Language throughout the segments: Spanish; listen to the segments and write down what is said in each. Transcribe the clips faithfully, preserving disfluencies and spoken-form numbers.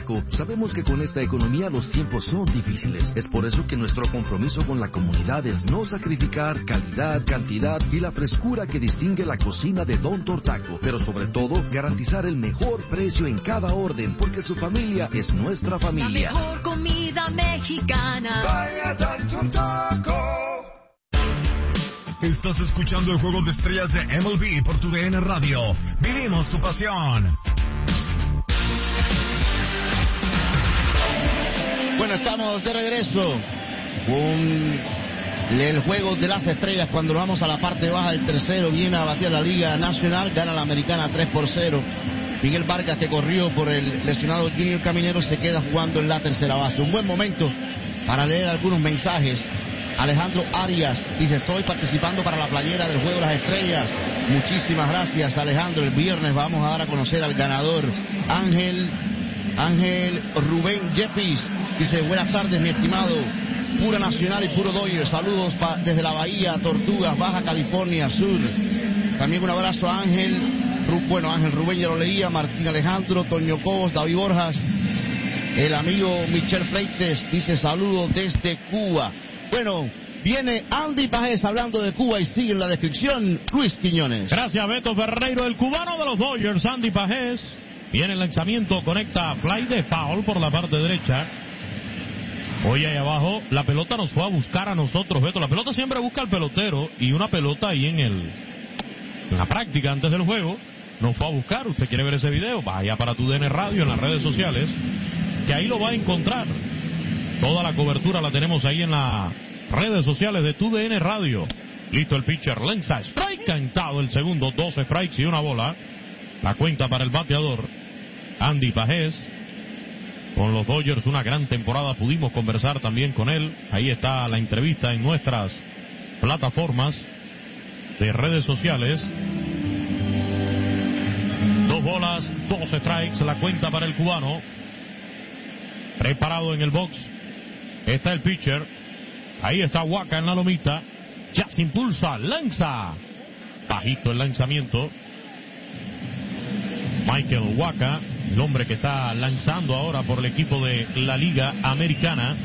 Tortaco, sabemos que con esta economía los tiempos son difíciles. Es por eso que nuestro compromiso con la comunidad es no sacrificar calidad, cantidad y la frescura que distingue la cocina de Don Tortaco, pero sobre todo garantizar el mejor precio en cada orden, porque su familia es nuestra familia. La mejor comida mexicana. Vaya Don Tortaco. Estás escuchando el Juego de Estrellas de M L B por tu D N Radio. Vivimos tu pasión. Bueno, estamos de regreso con el Juego de las Estrellas. Cuando nos vamos a la parte baja del tercero, viene a batir la Liga Nacional, gana la Americana tres por cero. Miguel Vargas, que corrió por el lesionado Junior Caminero, se queda jugando en la tercera base. Un buen momento para leer algunos mensajes. Alejandro Arias dice: estoy participando para la playera del Juego de las Estrellas. Muchísimas gracias, Alejandro. El viernes vamos a dar a conocer al ganador. Ángel Ángel Rubén Yepis dice: buenas tardes, mi estimado. Pura Nacional y puro Dodgers. Saludos pa desde la Bahía Tortugas, Baja California Sur. También un abrazo a Ángel. Bueno, Ángel Rubén ya lo leía. Martín Alejandro, Toño Cobos, David Borjas. El amigo Michel Freites dice: saludos desde Cuba. Bueno, viene Andy Pajés hablando de Cuba y sigue en la descripción Luis Quiñones. Gracias, Beto Ferreiro, el cubano de los Dodgers, Andy Pajés. Viene el lanzamiento, conecta fly de foul por la parte derecha. Hoy ahí abajo, la pelota nos fue a buscar a nosotros, Beto. La pelota siempre busca al pelotero y una pelota ahí en el en la práctica antes del juego nos fue a buscar. Usted quiere ver ese video, vaya para tu D N Radio en las redes sociales, que ahí lo va a encontrar. Toda la cobertura la tenemos ahí en las redes sociales de tu D N Radio. Listo el pitcher, lanza strike, cantado el segundo, dos strikes y una bola. La cuenta para el bateador Andy Pajés. Con los Dodgers una gran temporada, pudimos conversar también con él. Ahí está la entrevista en nuestras plataformas de redes sociales. Dos bolas, dos strikes, la cuenta para el cubano. Preparado en el box está el pitcher. Ahí está Wacha en la lomita. Ya se impulsa, lanza. Bajito el lanzamiento. Michael Wacha, el hombre que está lanzando ahora por el equipo de la Liga Americana.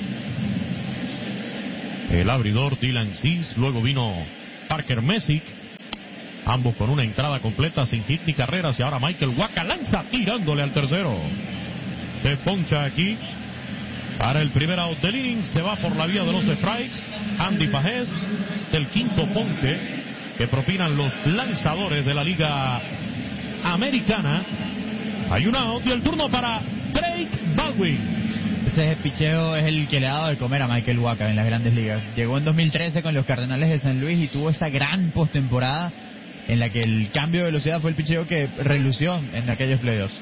El abridor Dylan Cease, luego vino Parker Messick. Ambos con una entrada completa sin hit ni carreras. Y ahora Michael Wacha lanza tirándole al tercero. Se poncha aquí para el primer out del inning. Se va por la vía de los strikes Andy Pajés, del quinto ponche que propinan los lanzadores de la Liga Americana. Hay un out y el turno para Drake Baldwin. Ese picheo es el que le ha dado de comer a Michael Wacha en las grandes ligas. Llegó en dos mil trece con los Cardenales de San Luis y tuvo esa gran postemporada en la que el cambio de velocidad fue el picheo que relució en aquellos playoffs.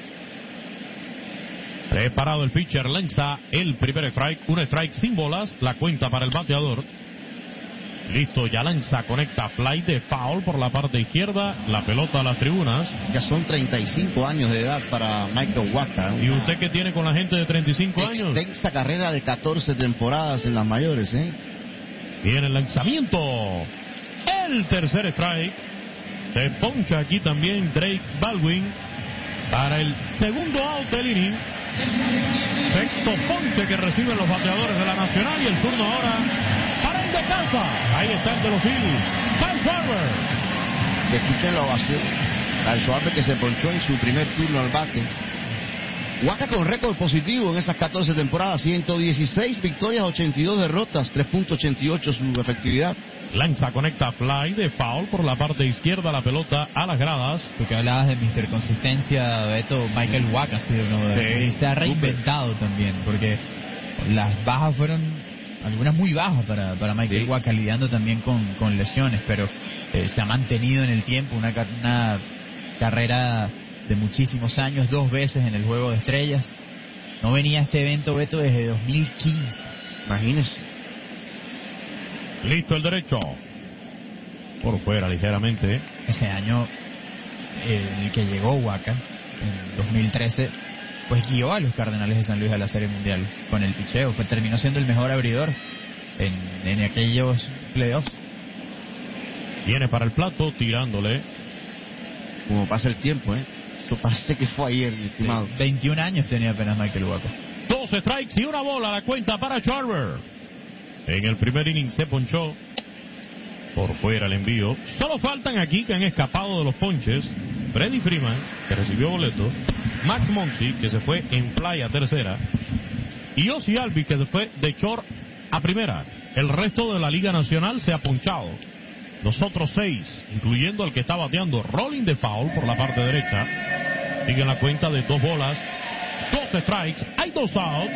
Preparado el pitcher, lanza el primer strike, un strike sin bolas, la cuenta para el bateador. Listo, ya lanza, conecta fly de foul por la parte izquierda, la pelota a las tribunas. Ya son treinta y cinco años de edad para Michael Wacha. ¿Y usted qué tiene con la gente de treinta y cinco años? Extensa carrera de catorce temporadas en las mayores, ¿eh? Viene el lanzamiento, el tercer strike. Se poncha aquí también Drake Baldwin para el segundo out del inning. Sexto ponche que reciben los bateadores de la Nacional y el turno ahora para el de casa. Ahí está el de los Phillies, Kyle Schwarber. Escuchen la ovación. Kyle Schwarber, que se ponchó en su primer turno al bate. Wacha con récord positivo en esas catorce temporadas, ciento dieciséis victorias, ochenta y dos derrotas, tres punto ochenta y ocho su efectividad. Lanza, conecta fly de foul por la parte izquierda, la pelota a las gradas. Tú que hablabas de mister Consistencia, Beto, Michael Wacha ha sido uno de ellos. Sí, se ha reinventado super. también, porque las bajas fueron algunas muy bajas para, para Michael sí. Wacha, lidiando también con, con lesiones, pero eh, se ha mantenido en el tiempo, una, una carrera de muchísimos años, dos veces en el Juego de Estrellas. No venía a este evento, Beto, desde dos mil quince. Imagínese. Listo el derecho. Por fuera ligeramente. Ese año eh, en el que llegó Wacha, en dos mil trece, pues guió a los Cardenales de San Luis a la Serie Mundial con el picheo. Fue, terminó siendo el mejor abridor en, en aquellos playoffs. Viene para el plato, tirándole. Como pasa el tiempo, ¿eh? Eso parece que fue ayer, mi estimado. Sí, veintiún años tenía apenas Michael Wacha. Dos strikes y una bola a la cuenta para Schwarber. En el primer inning se ponchó. Por fuera el envío. Solo faltan aquí que han escapado de los ponches. Freddie Freeman, que recibió boleto. Max Muncy, que se fue en fly a tercera. Y Ozzie Albies, que se fue de short a primera. El resto de la Liga Nacional se ha ponchado. Los otros seis, incluyendo el que está bateando, rolling de foul por la parte derecha. Sigue la cuenta de dos bolas, dos strikes, hay dos outs.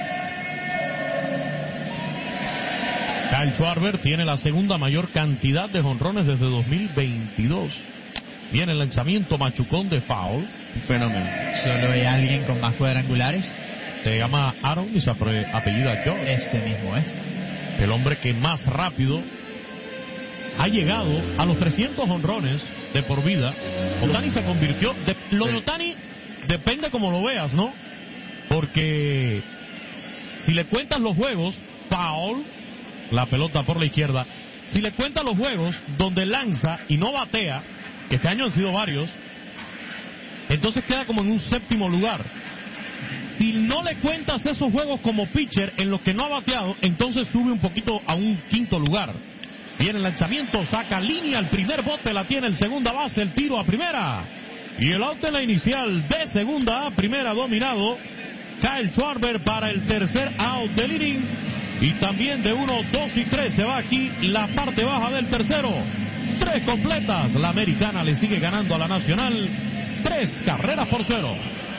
Kyle Schwarber tiene la segunda mayor cantidad de jonrones desde dos mil veintidós. Viene el lanzamiento machucón de foul. Fenómeno. Solo hay alguien con más cuadrangulares. Se llama Aaron y se apellida George. Ese mismo es. El hombre que más rápido ha llegado a los trescientos jonrones de por vida. Ohtani se convirtió... De, lo de Ohtani depende como lo veas, ¿no? Porque si le cuentas los juegos, foul, la pelota por la izquierda. Si le cuentas los juegos donde lanza y no batea, que este año han sido varios, entonces queda como en un séptimo lugar. Si no le cuentas esos juegos como pitcher en los que no ha bateado, entonces sube un poquito a un quinto lugar. Viene el lanzamiento, saca línea, el primer bote la tiene el segunda base, el tiro a primera. Y el out en la inicial de segunda a primera dominado. Kyle Schwarber para el tercer out del inning. Y también de uno, dos y tres se va aquí la parte baja del tercero. Tres completas. La americana le sigue ganando a la nacional. Tres carreras por cero.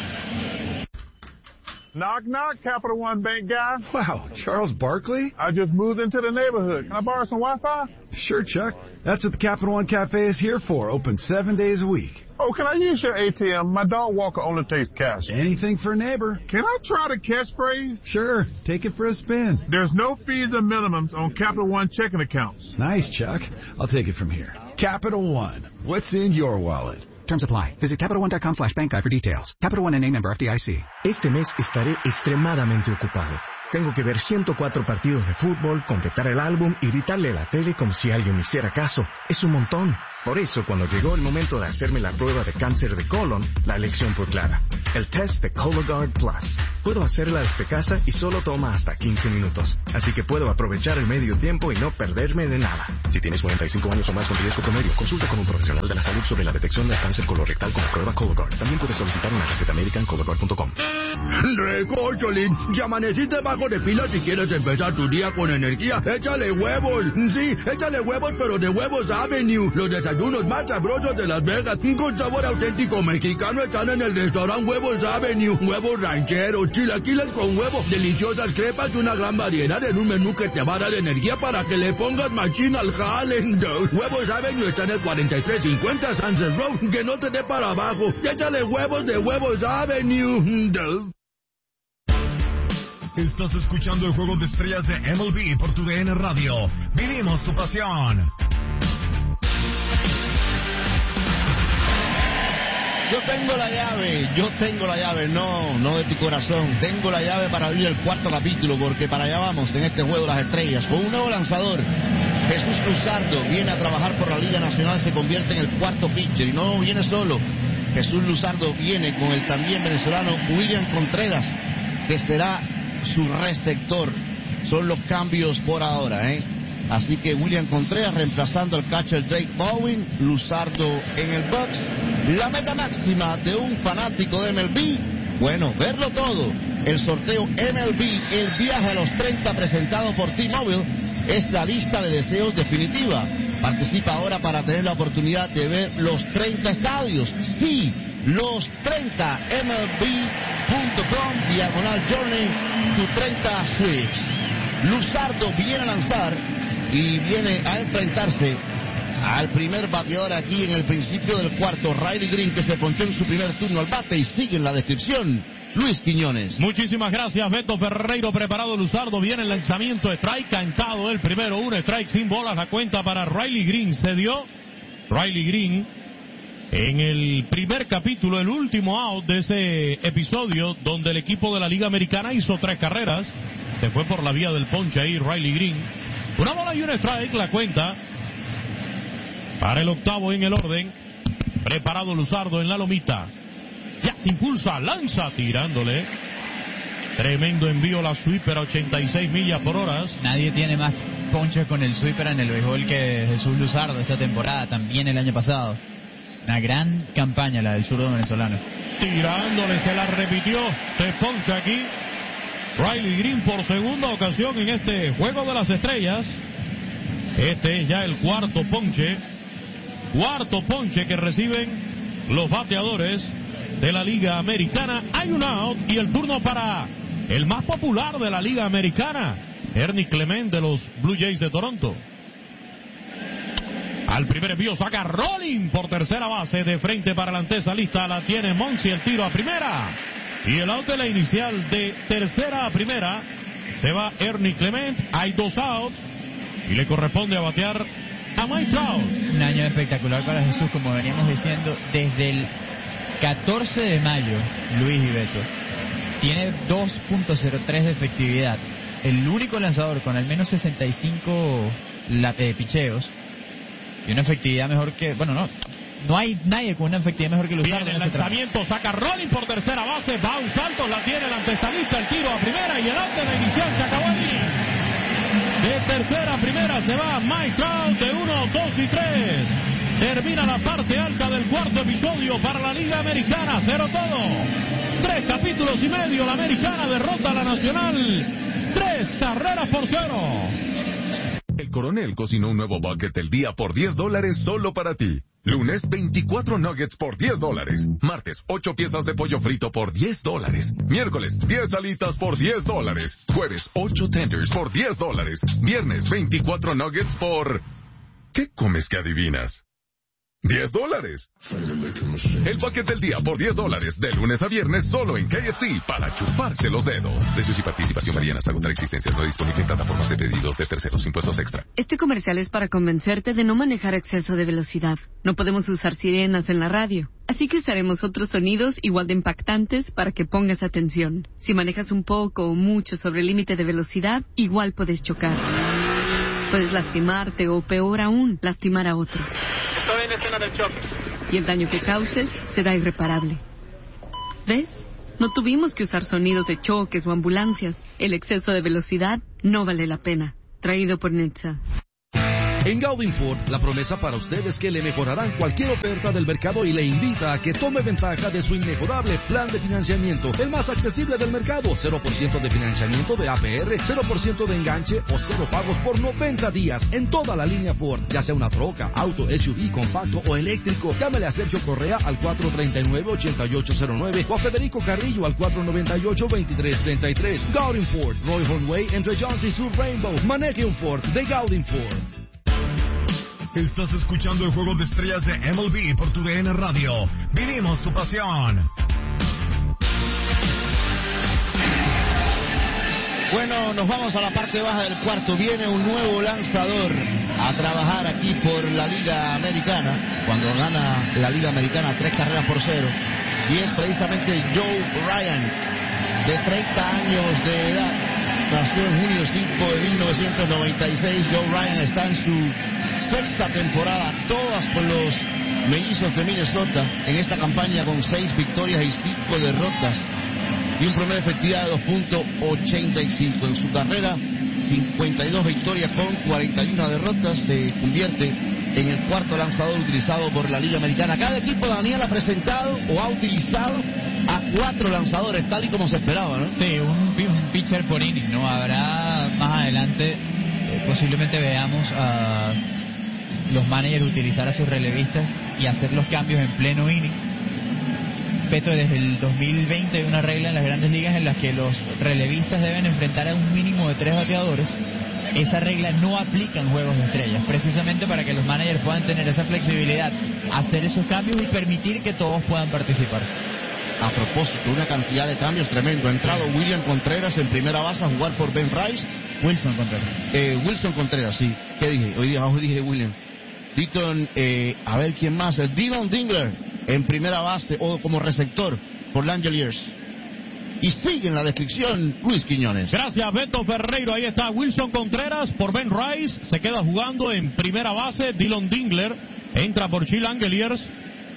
Knock, knock, Capital One Bank guy. Wow, Charles Barkley? I just moved into the neighborhood. Can I borrow some Wi-Fi? Sure, Chuck. That's what the Capital One Cafe is here for, open seven days a week. Oh, can I use your A T M? My dog Walker only takes cash. Anything for a neighbor. Can I try the catchphrase? Sure, take it for a spin. There's no fees or minimums on Capital One checking accounts. Nice, Chuck. I'll take it from here. Capital One. What's in your wallet? Terms apply. Visit Capital One dot com slash bank guide for details. Capital One N A member F D I C. Este mes estaré extremadamente ocupado. Tengo que ver ciento cuatro partidos de fútbol, completar el álbum y gritarle a la tele como si alguien me hiciera caso. Es un montón. Por eso, cuando llegó el momento de hacerme la prueba de cáncer de colon, la elección fue clara. El test de Cologuard Plus. Puedo hacerla desde casa y solo toma hasta quince minutos. Así que puedo aprovechar el medio tiempo y no perderme de nada. Si tienes cuarenta y cinco años o más con riesgo promedio, consulta con un profesional de la salud sobre la detección del cáncer colorectal con la prueba Cologuard. También puedes solicitar una receta médica en cologuard punto com. Recocholín, ya amaneciste bajo de pila si quieres empezar tu día con energía. Échale huevos. Sí, échale huevos, pero de Huevos Avenue. Los desayunos más sabrosos de Las Vegas, con sabor auténtico mexicano, están en el restaurante Huevos Avenue. Huevos rancheros, chilaquiles con huevo, deliciosas crepas y una gran variedad en un menú que te va a dar energía para que le pongas machín al jale. Huevos Avenue está en el cuarenta y tres cincuenta Sunset Road. Que no te dé para abajo. Échale huevos de Huevos Avenue. Estás escuchando el Juego de Estrellas de M L B por tu D N Radio. Vivimos tu pasión. Yo tengo la llave, yo tengo la llave, no, no de tu corazón. Tengo la llave para abrir el cuarto capítulo, porque para allá vamos en este Juego de las Estrellas. Con un nuevo lanzador, Jesús Luzardo viene a trabajar por la Liga Nacional, se convierte en el cuarto pitcher. Y no viene solo, Jesús Luzardo viene con el también venezolano William Contreras, que será su receptor. Son los cambios por ahora, ¿eh? Así que William Contreras reemplazando al catcher Drake Bowen, Luzardo en el box. La meta máxima de un fanático de M L B, bueno, verlo todo. El sorteo M L B, el viaje a los treinta presentado por T-Mobile, es la lista de deseos definitiva. Participa ahora para tener la oportunidad de ver los treinta estadios. Sí, los treinta, M L B punto com, diagonal journey, tu treinta suites. Luzardo viene a lanzar y viene a enfrentarse al primer bateador aquí en el principio del cuarto, Riley Green, que se ponchó en su primer turno al bate, y sigue en la descripción Luis Quiñones. Muchísimas gracias, Beto Ferreiro. Preparado Luzardo, viene el lanzamiento, strike, cantado el primero, un strike sin bolas, la cuenta para Riley Green. Se dio Riley Green en el primer capítulo, el último out de ese episodio, donde el equipo de la Liga Americana hizo tres carreras. Se fue por la vía del ponche ahí Riley Green. Una bola y un strike, la cuenta para el octavo en el orden. Preparado Luzardo en la lomita. Ya se impulsa, lanza, tirándole. Tremendo envío la sweeper a ochenta y seis millas por hora. Nadie tiene más ponches con el sweeper en el béisbol que Jesús Luzardo esta temporada, también el año pasado. Una gran campaña la del zurdo venezolano. Tirándole, se la repitió. Se poncha aquí Riley Green por segunda ocasión en este Juego de las Estrellas. Este es ya el cuarto ponche. Cuarto ponche que reciben los bateadores de la Liga Americana. Hay un out y el turno para el más popular de la Liga Americana, Ernie Clement de los Blue Jays de Toronto. Al primer envío saca Rolling por tercera base, de frente para la antesalista, la tiene Monsi, el tiro a primera. Y el out de la inicial de tercera a primera, se va Ernie Clement, hay dos outs y le corresponde a batear a Mike Trout. Un año espectacular para Jesús, como veníamos diciendo, desde el catorce de mayo, Luis y Beto, tiene dos punto cero tres de efectividad. El único lanzador con al menos sesenta y cinco eh, picheos y una efectividad mejor que, bueno, no, no hay nadie con una efectividad mejor que Luzardo. Viene el lanzamiento, saca Rolling por tercera base, va un salto, la tiene el antesalista, el tiro a primera y el out de la inicial, se acabó el inning. De tercera a primera se va Mike Trout de uno, dos y tres. Termina la parte alta del cuarto episodio para la Liga Americana, cero todo. Tres capítulos y medio, la Americana derrota a la Nacional, tres carreras por cero. El Coronel cocinó un nuevo bucket del día por diez dólares solo para ti. Lunes, veinticuatro nuggets por diez dólares. Martes, ocho piezas de pollo frito por diez dólares. Miércoles, diez alitas por diez dólares. Jueves, ocho tenders por diez dólares. Viernes, veinticuatro nuggets por... ¿Qué comes que adivinas? diez dólares. El bucket del día por diez dólares, de lunes a viernes, solo en K F C, para chuparse los dedos. Precios y participación varían hasta agotar existencias. No disponible en plataformas de pedidos de terceros, impuestos extra. Este comercial es para convencerte de no manejar a exceso de velocidad. No podemos usar sirenas en la radio, así que usaremos otros sonidos igual de impactantes para que pongas atención. Si manejas un poco o mucho sobre el límite de velocidad, igual puedes chocar. Puedes lastimarte o, peor aún, lastimar a otros. Estoy en escena del choque. Y el daño que causes será irreparable. ¿Ves? No tuvimos que usar sonidos de choques o ambulancias. El exceso de velocidad no vale la pena. Traído por Netza. En Gaudin Ford, la promesa para usted es que le mejorarán cualquier oferta del mercado y le invita a que tome ventaja de su inmejorable plan de financiamiento, el más accesible del mercado. cero por ciento de financiamiento de A P R, cero por ciento de enganche o cero pagos por noventa días en toda la línea Ford, ya sea una troca, auto, S U V, compacto o eléctrico. Llámele a Sergio Correa al cuatro tres nueve, ocho ocho cero nueve o a Federico Carrillo al cuatro nueve ocho, veintitrés treinta y tres. Gaudin Ford, Roy Hornway, entre Johnson y Sur Rainbow. Maneje un Ford de Gaudin Ford. Estás escuchando el Juego de Estrellas de M L B por tu D N Radio. Vivimos tu pasión. Bueno, nos vamos a la parte baja del cuarto. Viene un nuevo lanzador a trabajar aquí por la Liga Americana, cuando gana la Liga Americana tres carreras por cero. Y es precisamente Joe Ryan, de treinta años de edad. Nació en junio cinco de mil novecientos noventa y seis. Joe Ryan está en su sexta temporada, todas con los mellizos de Minnesota, en esta campaña con seis victorias y cinco derrotas y un promedio de efectividad de dos punto ochenta y cinco. En su carrera, cincuenta y dos victorias con cuarenta y una derrotas. Se convierte en el cuarto lanzador utilizado por la Liga Americana. Cada equipo, Daniel, ha presentado o ha utilizado a cuatro lanzadores, tal y como se esperaba, ¿no? Sí, un, un pitcher por inning, ¿no? Habrá más adelante, eh, posiblemente veamos a los managers utilizar a sus relevistas y hacer los cambios en pleno inning. Beto, desde el dos mil veinte hay una regla en las grandes ligas en las que los relevistas deben enfrentar a un mínimo de tres bateadores. Esa regla no aplica en juegos de estrellas, precisamente para que los managers puedan tener esa flexibilidad, hacer esos cambios y permitir que todos puedan participar. A propósito, una cantidad de cambios tremendo. Ha entrado William Contreras en primera base a jugar por Ben Rice. Wilson Contreras. Eh, Wilson Contreras, sí. ¿Qué dije? Hoy día, hoy dije William. Dylan, eh, a ver quién más. El Dylan Dingler en primera base o como receptor por Langeliers. Y sigue en la descripción Luis Quiñones. Gracias, Beto Ferreiro. Ahí está Wilson Contreras por Ben Rice. Se queda jugando en primera base. Dylan Dingler entra por Chill Langeliers.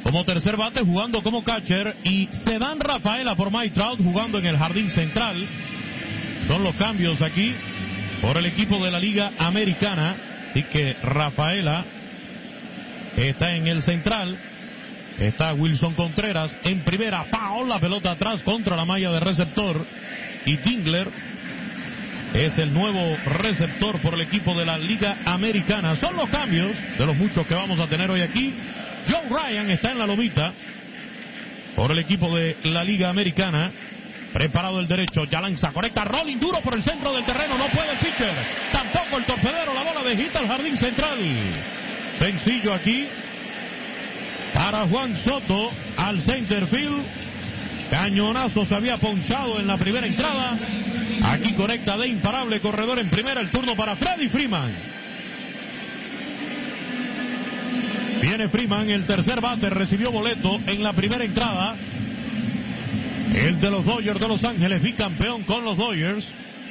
como tercer bate jugando como catcher y Sedán Rafaela por Mike Trout jugando en el jardín central. Son los cambios aquí por el equipo de la Liga Americana. Así que Rafaela está en el central. Está Wilson Contreras en primera. Foul, la pelota atrás contra la malla de receptor. Y Dingler es el nuevo receptor por el equipo de la Liga Americana. Son los cambios de los muchos que vamos a tener hoy aquí. Joe Ryan está en la lomita por el equipo de la Liga Americana. Preparado el derecho, ya lanza, conecta, rolling duro por el centro del terreno, no puede el pitcher, tampoco el torpedero, la bola de hit al jardín central. Sencillo aquí para Juan Soto al center field. Cañonazo se había ponchado en la primera entrada. Aquí conecta de imparable corredor en primera, el turno para Freddie Freeman. Viene Freeman, el tercer bate, recibió boleto en la primera entrada. El de los Dodgers de Los Ángeles, bicampeón con los Dodgers.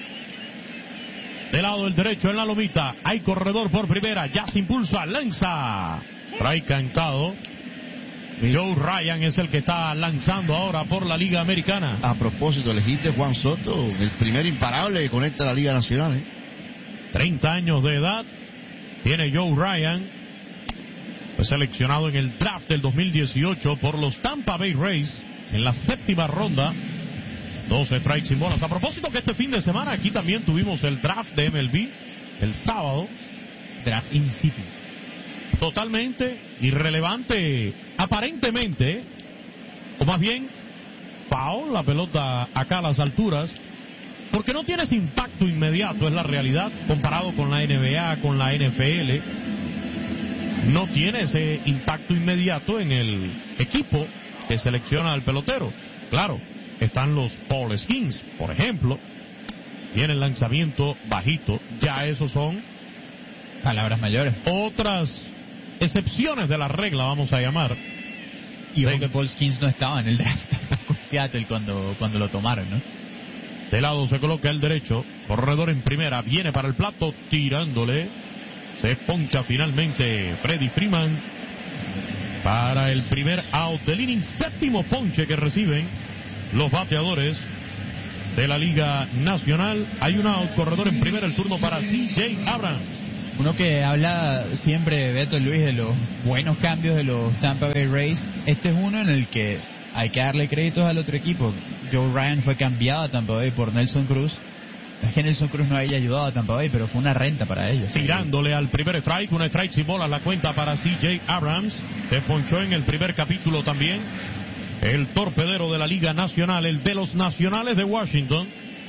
Del lado del derecho en la lomita, hay corredor por primera, ya se impulsa, lanza. Trae cantado. Joe Ryan es el que está lanzando ahora por la Liga Americana. A propósito, elegiste Juan Soto, el primer imparable que conecta a la Liga Nacional. ¿eh? treinta años de edad tiene Joe Ryan. Fue seleccionado en el draft del dos mil dieciocho por los Tampa Bay Rays en la séptima ronda. doce strikes sin bolas. A propósito que este fin de semana aquí también tuvimos el draft de M L B el sábado. Draft insípido. Totalmente irrelevante, aparentemente, o más bien, foul, la pelota acá a las alturas, porque no tiene ese impacto inmediato, es la realidad, comparado con la N B A, con la N F L, no tiene ese impacto inmediato en el equipo que selecciona al pelotero. Claro, están los Paul Skeens, por ejemplo, viene el lanzamiento bajito, ya esos son palabras mayores. Otras excepciones de la regla, vamos a llamar. Y ojo que Paul Skeens no estaba en el draft con Seattle cuando, cuando lo tomaron, ¿no? De lado se coloca el derecho, corredor en primera, viene para el plato, tirándole. Se poncha finalmente Freddie Freeman para el primer out del inning, séptimo ponche que reciben los bateadores de la Liga Nacional. Hay un out, corredor en primera, el turno para C J Abrams. Uno que habla siempre, Beto Luis, de los buenos cambios de los Tampa Bay Rays. Este es uno en el que hay que darle créditos al otro equipo. Joe Ryan fue cambiado a Tampa Bay por Nelson Cruz. Es que Nelson Cruz no haya ayudado a Tampa Bay, pero fue una renta para ellos. Tirándole al primer strike, un strike sin bola, la cuenta para C J Abrams. Se ponchó en el primer capítulo también el torpedero de la Liga Nacional, el de los Nacionales de Washington.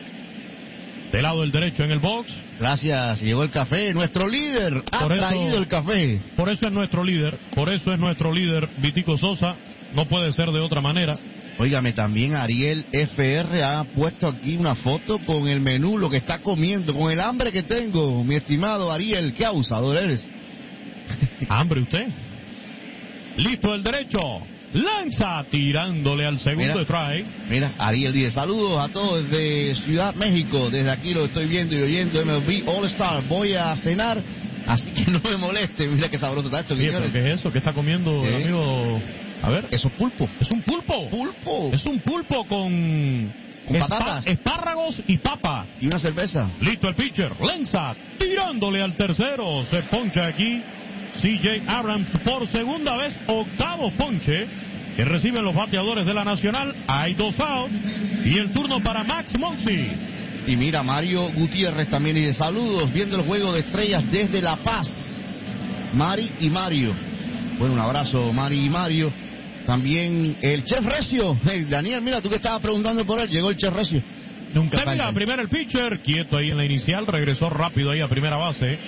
Del lado del derecho en el box. Gracias, llegó el café, nuestro líder ha por eso, traído el café. Por eso es nuestro líder, por eso es nuestro líder Vitico Sosa, no puede ser de otra manera. Óigame, también Ariel F R ha puesto aquí una foto con el menú, lo que está comiendo, con el hambre que tengo, mi estimado Ariel. Qué abusador eres. ¿Hambre usted? Listo el derecho. Lanza, tirándole al segundo strike. Mira, Ariel dice, saludos a todos desde Ciudad México. Desde aquí lo estoy viendo y oyendo M L B All Star. Voy a cenar, así que no me moleste. Mira qué sabroso está esto, sí, señores. ¿Qué es eso? ¿Qué está comiendo ¿Qué? el amigo? A ver. Eso es pulpo. Es un pulpo. Pulpo. Es un pulpo con... Con patatas. Espárragos y papa. Y una cerveza. Listo el pitcher. Lanza, tirándole al tercero. Se poncha aquí C J Abrams por segunda vez. Octavo ponche que reciben los bateadores de la Nacional. Hay dos outs. Y el turno para Max Muncy. Y mira, Mario Gutiérrez también dice, saludos, viendo el juego de estrellas desde La Paz. Mari y Mario. Bueno, un abrazo, Mari y Mario. También el Chef Recio. Hey, Daniel, mira, tú que estabas preguntando por él, llegó el Chef Recio. Nunca falta. Mira, primero el pitcher, quieto ahí en la inicial, regresó rápido ahí a primera base.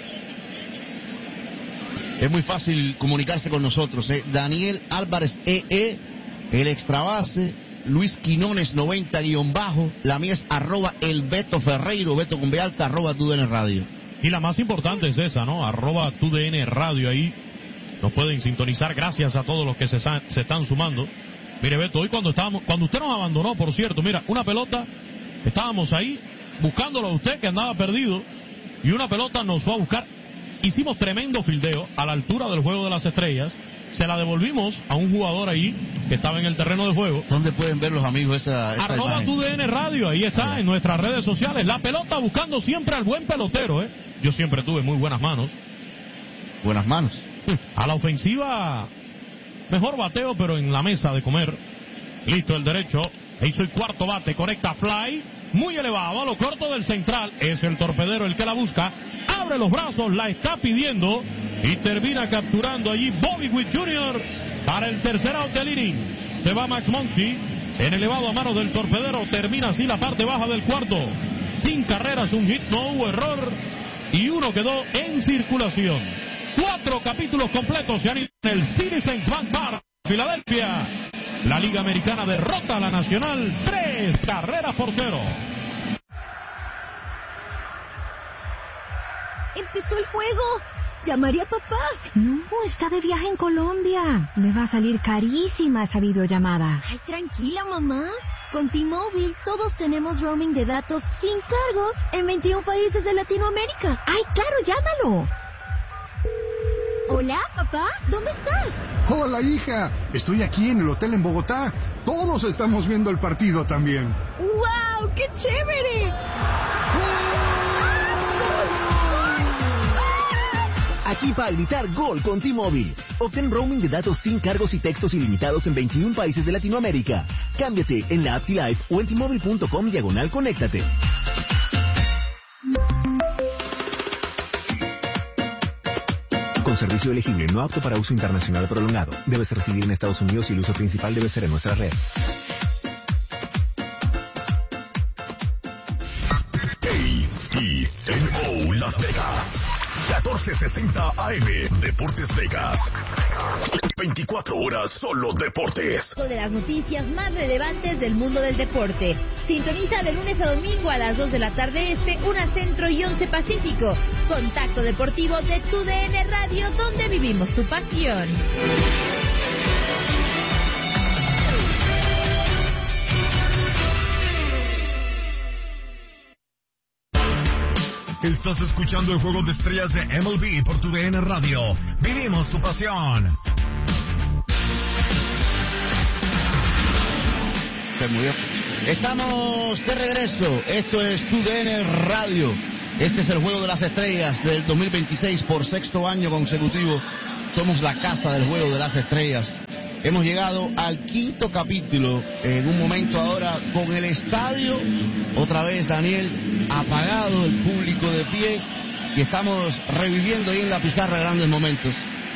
Es muy fácil comunicarse con nosotros, ¿eh? Daniel Álvarez E E, el extra base, Luis Quinones noventa guión bajo, la mía es arroba el Beto Ferreiro, Beto con B alta, arroba tu D N Radio. Y la más importante es esa, ¿no? Arroba tu D N Radio, ahí nos pueden sintonizar, gracias a todos los que se, se están sumando. Mire, Beto, hoy cuando estábamos, cuando usted nos abandonó, por cierto, mira, una pelota, estábamos ahí buscándolo a usted que andaba perdido, y una pelota nos fue a buscar. Hicimos tremendo fildeo a la altura del Juego de las Estrellas se la devolvimos a un jugador ahí que estaba en el terreno de juego. ¿Dónde pueden ver los amigos esa, esa Arroba imagen? tu D N Radio, ahí está, sí, en nuestras redes sociales. La pelota buscando siempre al buen pelotero, ¿eh? Yo siempre tuve muy buenas manos. Buenas manos. A la ofensiva, mejor bateo, pero en la mesa de comer. Listo el derecho. Hizo el cuarto bate, conecta fly. Muy elevado, a lo corto del central. Es el torpedero el que la busca. Abre los brazos, la está pidiendo. Y termina capturando allí Bobby Witt junior para el tercer out del inning. Se va Max Muncy en elevado a manos del torpedero. Termina así la parte baja del cuarto. Sin carreras, un hit, no hubo error. Y uno quedó en circulación. Cuatro capítulos completos se han ido en el Citizens Bank Park, Filadelfia. La Liga Americana derrota a la Nacional tres carreras por cero. Empezó el juego. ¿Llamaré a papá? No, está de viaje en Colombia. Le va a salir carísima esa videollamada. Ay, tranquila, mamá. Con T-Mobile todos tenemos roaming de datos sin cargos en veintiún países de Latinoamérica. Ay, claro, llámalo. Hola, papá, ¿dónde estás? Hola, hija. Estoy aquí en el hotel en Bogotá. Todos estamos viendo el partido también. ¡Wow! ¡Qué chévere! Aquí para gritar gol con T-Mobile. Obtén roaming de datos sin cargos y textos ilimitados en veintiún países de Latinoamérica. Cámbiate en la app T-Life o en T-Mobile punto com diagonal conéctate. Con servicio elegible, no apto para uso internacional prolongado. Debes residir en Estados Unidos y el uso principal debe ser en nuestra red. A I N O Las Vegas. catorce sesenta A M, Deportes Vegas. veinticuatro horas solo deportes. De las noticias más relevantes del mundo del deporte. Sintoniza de lunes a domingo a las dos de la tarde este, una centro y once pacífico. Contacto deportivo de tu D N Radio, donde vivimos tu pasión. Estás escuchando el Juego de Estrellas de M L B por tu D N Radio. Vivimos tu pasión. Se murió. Estamos de regreso. Esto es tu D N Radio. Este es el Juego de las Estrellas del dos mil veintiséis por sexto año consecutivo. Somos la casa del Juego de las Estrellas. Hemos llegado al quinto capítulo, en un momento ahora con el estadio, otra vez Daniel, apagado, el público de pie, y estamos reviviendo ahí en la pizarra grandes momentos.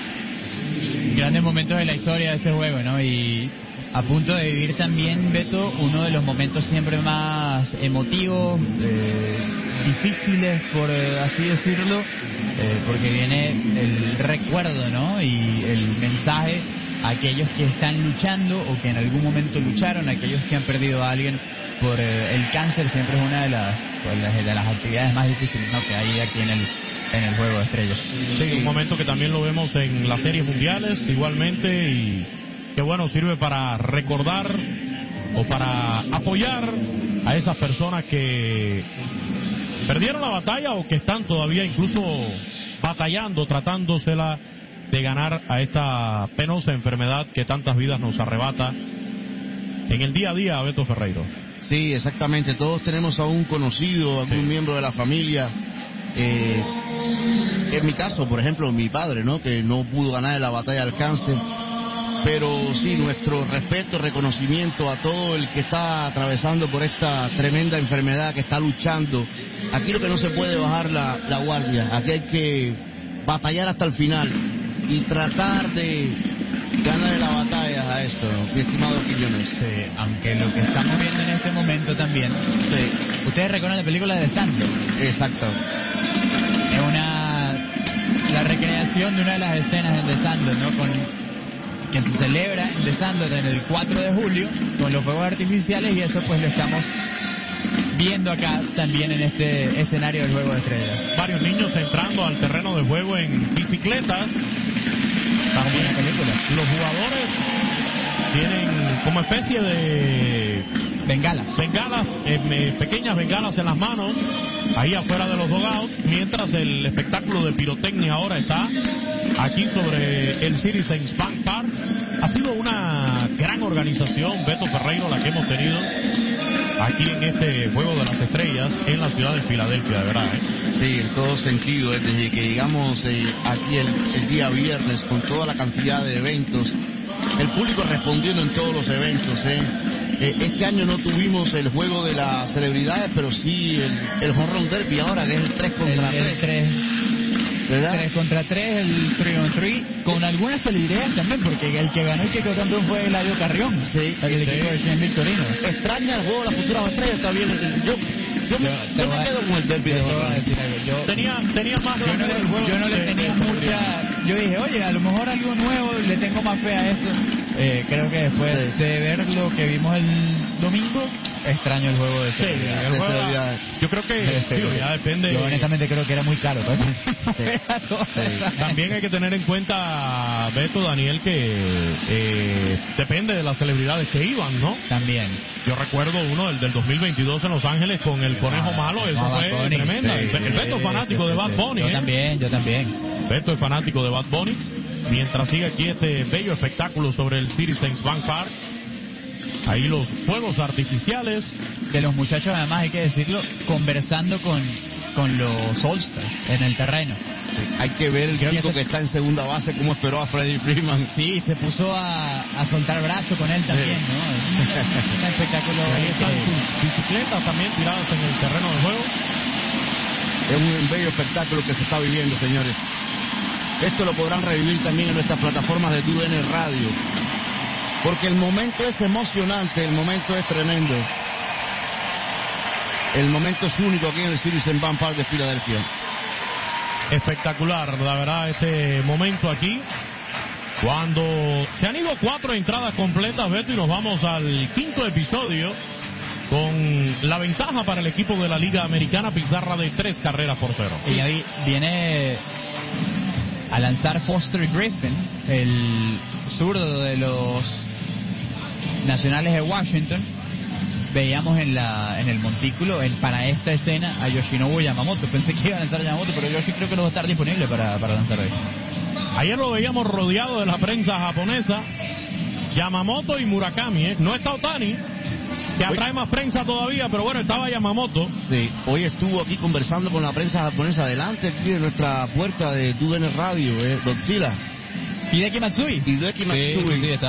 Grandes momentos de la historia de este juego, ¿no? Y a punto de vivir también, Beto, uno de los momentos siempre más emotivos, eh, difíciles, por así decirlo, eh, porque viene el recuerdo, ¿no? Y el mensaje a aquellos que están luchando o que en algún momento lucharon, aquellos que han perdido a alguien por eh, el cáncer. Siempre es una de las, pues, de las actividades más difíciles, ¿no?, que hay aquí en el en el Juego de Estrellas. Sí, un momento que también lo vemos en las series mundiales igualmente, y que bueno, sirve para recordar o para apoyar a esas personas que perdieron la batalla o que están todavía incluso batallando, tratándosela de ganar a esta penosa enfermedad que tantas vidas nos arrebata en el día a día, Beto Ferreiro. Sí, exactamente. Todos tenemos a un conocido, algún sí. miembro de la familia. Eh, en mi caso, por ejemplo, mi padre, ¿no?, que no pudo ganar la batalla del cáncer. Pero sí, nuestro respeto, reconocimiento a todo el que está atravesando por esta tremenda enfermedad, que está luchando. Aquí lo que no se puede bajar la, la guardia. Aquí hay que batallar hasta el final y tratar de ganar la batalla a esto, ¿no?, mi estimado Quiñones. Sí, aunque lo que estamos viendo en este momento también, sí. ¿Ustedes recuerdan la película de Santo? Exacto. Es una la recreación de una de las escenas en The Sandlot, ¿no?, con que se celebra en The Sandlot en el cuatro de julio con los fuegos artificiales, y eso pues lo estamos viendo acá también en este escenario del Juego de Estrellas. Varios niños entrando al terreno de juego en bicicletas. También la película. Los jugadores tienen como especie de bengalas, bengalas, eh, pequeñas bengalas en las manos, ahí afuera de los dugouts, mientras el espectáculo de pirotecnia ahora está aquí sobre el Citizens Bank Park. Ha sido una gran organización, Beto Ferreiro, la que hemos tenido aquí en este Juego de las Estrellas en la ciudad de Filadelfia, de verdad, ¿eh? Sí, en todo sentido, ¿eh? Desde que llegamos eh, aquí el, el día viernes con toda la cantidad de eventos, el público respondiendo en todos los eventos, ¿eh? Eh, este año no tuvimos el juego de las celebridades, pero sí el, el Home Run Derby ahora, que es el tres contra tres. ¿Verdad? tres contra tres, el tres on tres, con algunas celebridades también, porque el que ganó y que quedó campeón fue Eladio Carrión, sí, el sí. equipo de Cien Victorino. Extraña el juego de las futuras estrellas, está bien. Yo, yo, me, yo me quedo con el derby de ahora. Yo, tenía, tenía más yo no, el juego yo no le de, tenía de, mucha. Yo dije, oye, a lo mejor algo nuevo, le tengo más fe a esto. Eh, creo que después sí. de ver lo que vimos el domingo, extraño el juego de celebridades. Sí, el juego era, yo creo que sí, ya depende. Yo honestamente creo que era muy caro. ¿Pues? Sí. Sí. También hay que tener en cuenta, Beto, Daniel, que eh, depende de las celebridades que iban, ¿no? También. Yo recuerdo uno del, del dos mil veintidós en Los Ángeles con el Conejo Malo, eso no, fue Bunny, tremenda. sí, el, el Beto es fanático sí, de sí, Bad Bunny. Yo ¿eh? también, yo también. Beto es fanático de Bad Bunny. Mientras sigue aquí este bello espectáculo sobre el Citizens Bank Park, ahí los fuegos artificiales. De los muchachos, además, hay que decirlo, conversando con, con los All-Stars en el terreno. Sí, hay que ver el Creo chico que, que, se... que está en segunda base, cómo esperó a Freddie Freeman. Sí, se puso a, a soltar brazo con él también, sí. ¿no? Es un, un espectáculo. Ahí están sus bicicletas también tiradas en el terreno de juego. Es un bello espectáculo que se está viviendo, señores. Esto lo podrán revivir también en nuestras plataformas de T U D N Radio. Porque el momento es emocionante, el momento es tremendo. El momento es único aquí en el Citizens Bank Park de Filadelfia. Espectacular, la verdad, este momento aquí. Cuando se han ido cuatro entradas completas, Beto, y nos vamos al quinto episodio con la ventaja para el equipo de la Liga Americana, pizarra de tres carreras por cero. Y ahí viene a lanzar Foster Griffin, el zurdo de los Nacionales de Washington. Veíamos en la en el montículo en, para esta escena a Yoshinobu Yamamoto. Pensé que iba a lanzar Yamamoto, pero Yoshi creo que no va a estar disponible para, para lanzar hoy. Ayer lo veíamos rodeado de la prensa japonesa, Yamamoto y Murakami, ¿eh? No está Otani, que atrae más prensa todavía, pero bueno, estaba Yamamoto. Sí, hoy estuvo aquí conversando con la prensa japonesa delante aquí de nuestra puerta de T U D N Radio, ¿eh? Godzilla. Hideki Matsui. Hideki Matsui. Sí, sí, está